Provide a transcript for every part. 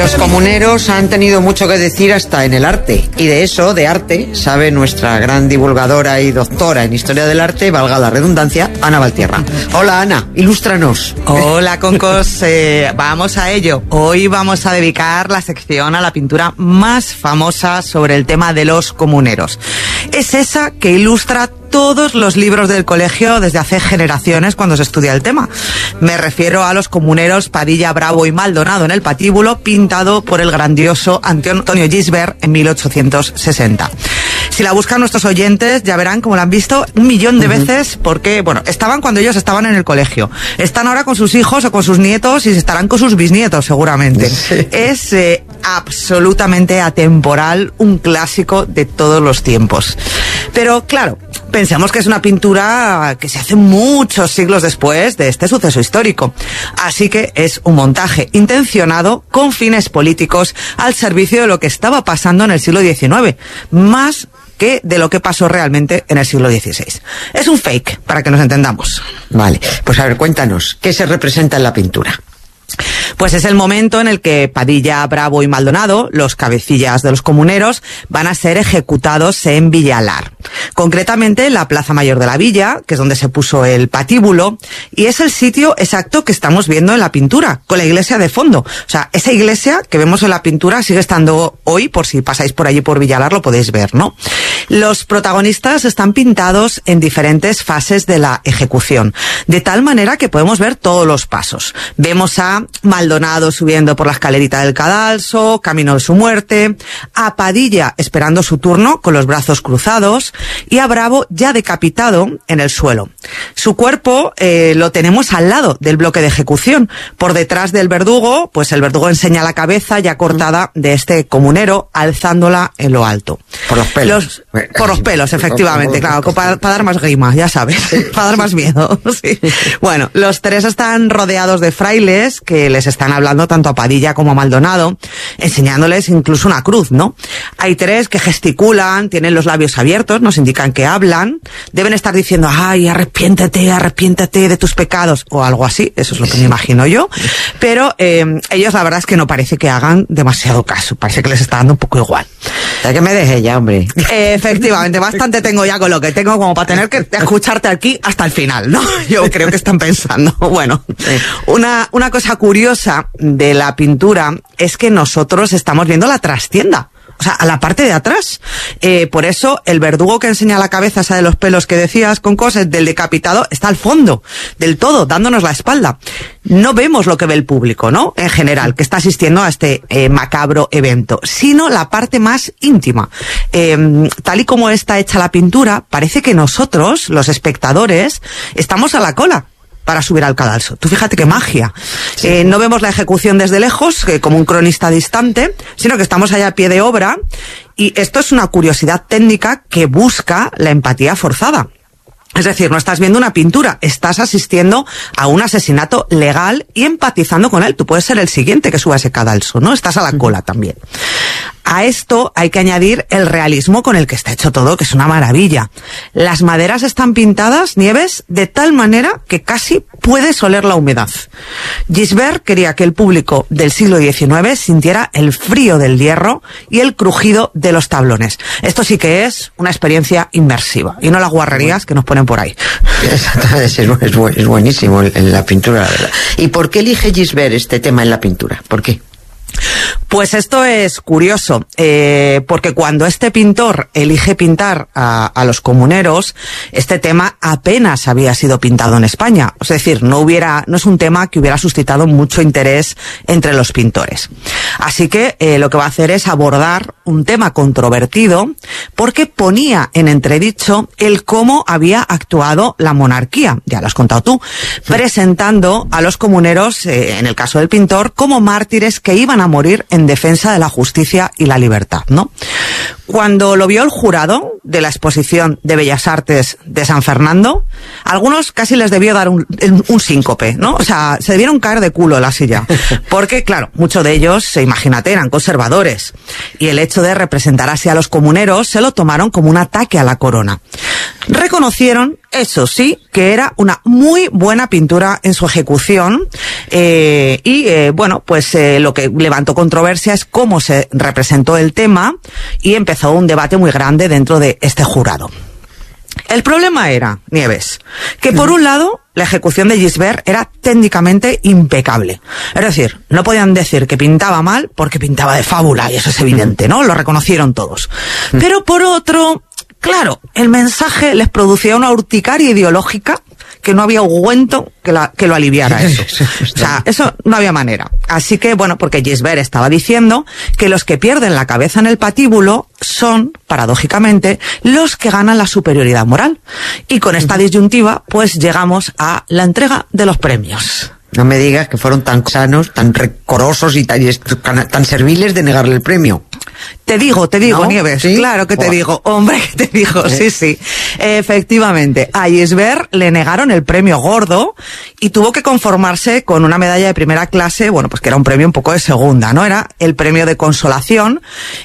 Los comuneros han tenido mucho que decir hasta en el arte. Y de eso, de arte, sabe nuestra gran divulgadora y doctora en Historia del Arte, valga la redundancia, Ana Valtierra. Hola, Ana, ilústranos. Hola, concos. Vamos a ello. Hoy vamos a dedicar la sección a la pintura más famosa sobre el tema de los comuneros. Es esa que ilustra todos los libros del colegio desde hace generaciones cuando se estudia el tema. Me refiero a los comuneros Padilla, Bravo y Maldonado en el patíbulo, pintado por el grandioso Antonio Gisbert en 1860. Si la buscan nuestros oyentes, ya verán como la han visto 1.000.000 de veces, porque, bueno, estaban cuando ellos estaban en el colegio. Están ahora con sus hijos o con sus nietos y estarán con sus bisnietos, seguramente. Sí. Es absolutamente atemporal, un clásico de todos los tiempos. Pero, claro, pensemos que es una pintura que se hace muchos siglos después de este suceso histórico. Así que es un montaje intencionado con fines políticos al servicio de lo que estaba pasando en el siglo XIX, más que de lo que pasó realmente en el siglo XVI. Es un fake, para que nos entendamos. Vale, pues a ver, cuéntanos, ¿qué se representa en la pintura? Pues es el momento en el que Padilla, Bravo y Maldonado, los cabecillas de los comuneros, van a ser ejecutados en Villalar. Concretamente en la Plaza Mayor de la Villa, que es donde se puso el patíbulo, y es el sitio exacto que estamos viendo en la pintura, con la iglesia de fondo. O sea, esa iglesia que vemos en la pintura sigue estando hoy, por si pasáis por allí por Villalar lo podéis ver, ¿no? Los protagonistas están pintados en diferentes fases de la ejecución, de tal manera que podemos ver todos los pasos. Vemos a Maldonado subiendo por la escalerita del cadalso, camino de su muerte, a Padilla esperando su turno con los brazos cruzados y a Bravo ya decapitado en el suelo. Su cuerpo lo tenemos al lado del bloque de ejecución. Por detrás del verdugo, pues el verdugo enseña la cabeza ya cortada de este comunero, alzándola en lo alto. Por los pelos. Por los pelos, efectivamente, claro, para dar más grima, ya sabes, para dar más miedo. Sí. Bueno, los tres están rodeados de frailes que les están hablando tanto a Padilla como a Maldonado, enseñándoles incluso una cruz, ¿no? Hay tres que gesticulan, tienen los labios abiertos, nos indican que hablan, deben estar diciendo, ay, arrepiéntete de tus pecados, o algo así, eso es lo que me imagino yo, pero ellos la verdad es que no parece que hagan demasiado caso, parece que les está dando un poco igual. Ya que me deje ya, hombre. Efectivamente, bastante tengo ya con lo que tengo como para tener que escucharte aquí hasta el final, ¿no? Yo creo que están pensando. Bueno, una cosa curiosa de la pintura es que nosotros estamos viendo la trastienda. O sea, a la parte de atrás. Por eso, el verdugo que enseña la cabeza, esa de los pelos que decías, con cosas del decapitado, está al fondo, del todo, dándonos la espalda. No vemos lo que ve el público, ¿no? En general, que está asistiendo a este macabro evento, sino la parte más íntima. Tal y como está hecha la pintura, parece que nosotros, los espectadores, estamos a la cola para subir al cadalso. Tú fíjate qué magia. Sí. No vemos la ejecución desde lejos, como un cronista distante, sino que estamos allá a pie de obra, y esto es una curiosidad técnica que busca la empatía forzada. Es decir, no estás viendo una pintura, estás asistiendo a un asesinato legal y empatizando con él. Tú puedes ser el siguiente que suba ese cadalso, ¿no? Estás a la cola también. A esto hay que añadir el realismo con el que está hecho todo, que es una maravilla. Las maderas están pintadas, Nieves, de tal manera que casi puedes oler la humedad. Gisbert quería que el público del siglo XIX sintiera el frío del hierro y el crujido de los tablones. Esto sí que es una experiencia inmersiva, y no las guarrerías que nos ponen por ahí. Es buenísimo en la pintura, la verdad. ¿Y por qué elige Gisbert este tema en la pintura? ¿Por qué? Pues esto es curioso, porque cuando este pintor elige pintar a los comuneros, este tema apenas había sido pintado en España. Es decir, no es un tema que hubiera suscitado mucho interés entre los pintores. Así que lo que va a hacer es abordar un tema controvertido, porque ponía en entredicho el cómo había actuado la monarquía, ya lo has contado tú, presentando a los comuneros, en el caso del pintor, como mártires que iban a morir en defensa de la justicia y la libertad, ¿no? Cuando lo vio el jurado de la exposición de Bellas Artes de San Fernando, a algunos casi les debió dar un síncope, ¿no? O sea, se debieron caer de culo en la silla. Porque, claro, muchos de ellos, imagínate, eran conservadores. Y el hecho de representar así a los comuneros se lo tomaron como un ataque a la corona. Reconocieron, eso sí, que era una muy buena pintura en su ejecución bueno, pues lo que levantó controversia es cómo se representó el tema y empezó un debate muy grande dentro de este jurado. El problema era, Nieves, que por un lado la ejecución de Gisbert era técnicamente impecable. Es decir, no podían decir que pintaba mal porque pintaba de fábula, y eso es evidente, ¿no? Lo reconocieron todos. Pero por otro, claro, el mensaje les producía una urticaria ideológica que no había ungüento que lo aliviara eso. O sea, eso no había manera. Así que, bueno, porque Gisbert estaba diciendo que los que pierden la cabeza en el patíbulo son, paradójicamente, los que ganan la superioridad moral. Y con esta disyuntiva, pues llegamos a la entrega de los premios. No me digas que fueron tan sanos, tan recorosos y tan serviles de negarle el premio. Te digo, ¿no? Nieves, ¿sí? Claro que te digo, hombre, que te digo, sí. Efectivamente, a Gisbert le negaron el premio gordo y tuvo que conformarse con una medalla de primera clase, bueno, pues que era un premio un poco de segunda, ¿no? Era el premio de consolación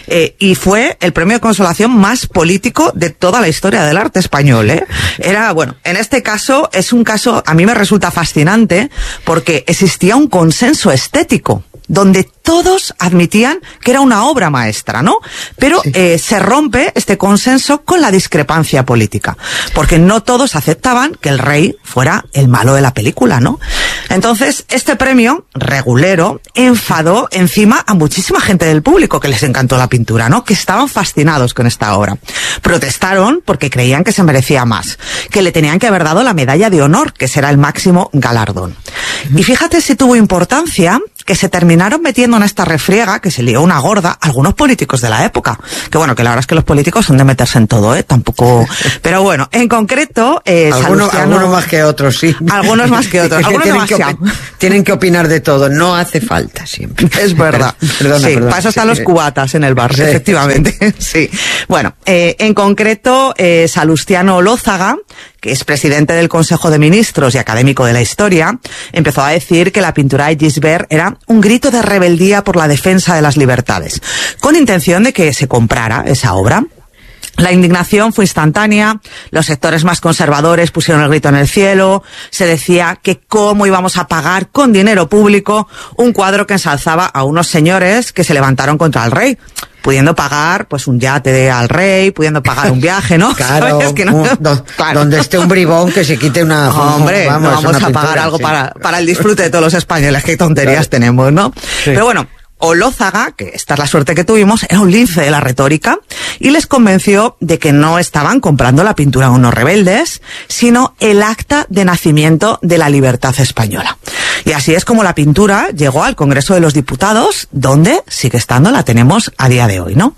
y fue el premio de consolación más político de toda la historia del arte español, ¿eh? Era, bueno, en este caso, es un caso, a mí me resulta fascinante porque existía un consenso estético donde todos admitían que era una obra maestra, ¿no? Pero se rompe este consenso con la discrepancia política, porque no todos aceptaban que el rey fuera el malo de la película, ¿no? Entonces, este premio regulero enfadó encima a muchísima gente del público que les encantó la pintura, ¿no? Que estaban fascinados con esta obra. Protestaron porque creían que se merecía más, que le tenían que haber dado la medalla de honor, que será el máximo galardón. Y fíjate si tuvo importancia que se terminaron metiendo en esta refriega, que se lió una gorda, algunos políticos de la época. Que bueno, que la verdad es que los políticos son de meterse en todo, tampoco... Pero bueno, en concreto... Algunos más que otros, sí. Algunos más que otros, algunos demasiado. Tienen que opinar de todo, no hace falta siempre. Es verdad. Perdona, para eso están los cubatas en el bar, efectivamente. Sí. Bueno, en concreto, Salustiano Olózaga, que es presidente del Consejo de Ministros y académico de la historia, empezó a decir que la pintura de Gisbert era un grito de rebeldía por la defensa de las libertades, con intención de que se comprara esa obra. La indignación fue instantánea, los sectores más conservadores pusieron el grito en el cielo, se decía que cómo íbamos a pagar con dinero público un cuadro que ensalzaba a unos señores que se levantaron contra el rey, pudiendo pagar pues un yate al rey, pudiendo pagar un viaje, ¿no? Claro, que no, claro. Donde esté un bribón que se quite una... Hombre, vamos a pagar algo para el disfrute de todos los españoles, qué tonterías tenemos, ¿no? Sí. Pero bueno, Olózaga, que esta es la suerte que tuvimos, era un lince de la retórica y les convenció de que no estaban comprando la pintura de unos rebeldes, sino el acta de nacimiento de la libertad española. Y así es como la pintura llegó al Congreso de los Diputados, donde sigue estando, la tenemos a día de hoy, ¿no?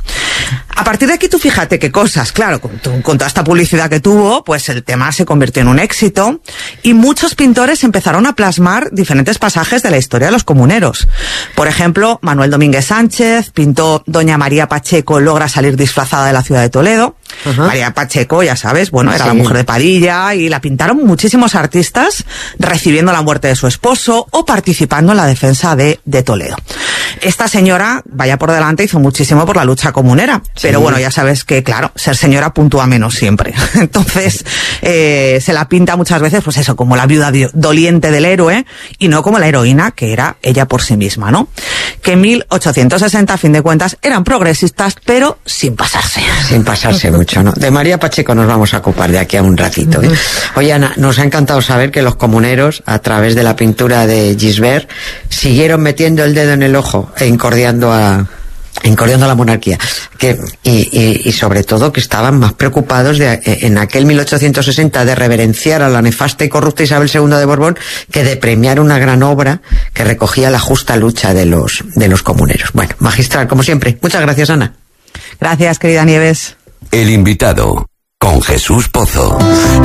A partir de aquí tú fíjate qué cosas, claro, con toda esta publicidad que tuvo, pues el tema se convirtió en un éxito y muchos pintores empezaron a plasmar diferentes pasajes de la historia de los comuneros. Por ejemplo, Manuel Domínguez Sánchez pintó Doña María Pacheco logra salir disfrazada de la ciudad de Toledo. María Pacheco, ya sabes, bueno, era la mujer de Padilla y la pintaron muchísimos artistas recibiendo la muerte de su esposo o participando en la defensa de Toledo. Esta señora, vaya por delante, hizo muchísimo por la lucha comunera, pero bueno, ya sabes que, claro, ser señora puntúa menos siempre. Entonces, se la pinta muchas veces, pues eso, como la viuda doliente del héroe y no como la heroína que era ella por sí misma, ¿no? Que en 1860, a fin de cuentas, eran progresistas, pero sin pasarse. Sin pasarse mucho, ¿no? De María Pacheco nos vamos a ocupar de aquí a un ratito, ¿eh? Oye, Ana, nos ha encantado saber que los comuneros, a través de la pintura de Gisbert, siguieron metiendo el dedo en el ojo e incordiando a la monarquía, y sobre todo que estaban más preocupados en aquel 1860 de reverenciar a la nefasta y corrupta Isabel II de Borbón que de premiar una gran obra que recogía la justa lucha de los comuneros. Bueno, magistral, como siempre. Muchas gracias, Ana. Gracias, querida Nieves. El invitado, con Jesús Pozo.